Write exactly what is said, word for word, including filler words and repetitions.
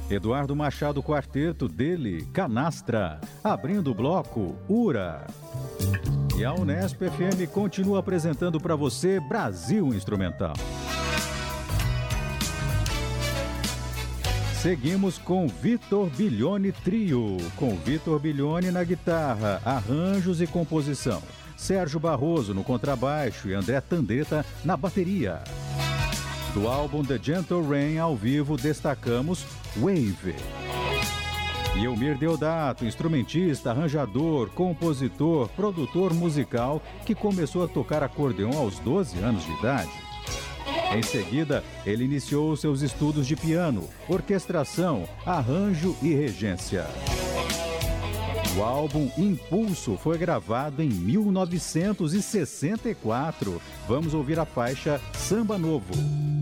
Eduardo Machado Quarteto, dele, Canastra. Abrindo o bloco, Ura. E a Unesp F M continua apresentando para você Brasil Instrumental. Seguimos com Vitor Biglione Trio, com Vitor Biglione na guitarra, arranjos e composição. Sérgio Barroso no contrabaixo e André Tandeta na bateria. Do álbum The Gentle Rain ao vivo destacamos Wave. E Elmir Deodato, instrumentista, arranjador, compositor, produtor musical, que começou a tocar acordeão aos doze anos de idade. Em seguida, ele iniciou seus estudos de piano, orquestração, arranjo e regência. O álbum Impulso foi gravado em mil novecentos e sessenta e quatro. Vamos ouvir a faixa Samba Novo.